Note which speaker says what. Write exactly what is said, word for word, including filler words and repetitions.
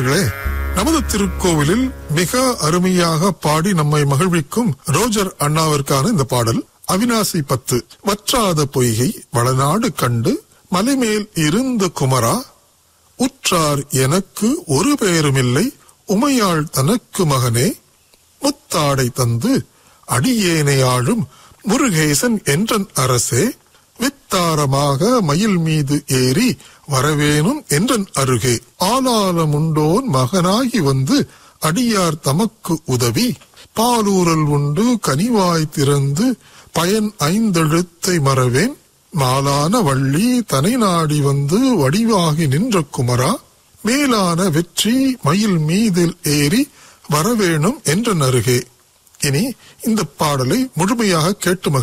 Speaker 1: நேயர்களே, நமது திருக்கோவிலில் மிக அருமையாக பாடி நம்மை மகிழ்விக்கும் ரோஜர் அண்ணாவிற்கான இந்த பாடல். அவிநாசி பத்து. வற்றாத பொய்கை வளநாடு கண்டு மலைமேல் இருந்த குமரா, உற்றார் எனக்கு ஒரு பேருமில்லை உமையாள் தனக்கு மகனே, முத்தாடை தந்து அடியேனை ஆளும் முருகேசன் என்றன் அரசே, வித்தாரமாக மயில் மீது ஏறி வரவேணும் என்றன் அருகே, ஆளாலமுண்டோன் மகனாகி வந்து அடியார் தமக்கு உதவி, பாலூரல் உண்டு கனிவாய் திறந்து பயன் ஐந்தெழுத்தை மறவேன், மாலான வள்ளி தனை நாடி வந்து வடிவாகி நின்ற குமரா, மேலான வெற்றி மயில் மீதில் ஏறி வரவேணும் என்றன் அருகே. இனி இந்த பாடலை முழுமையாக கேட்டு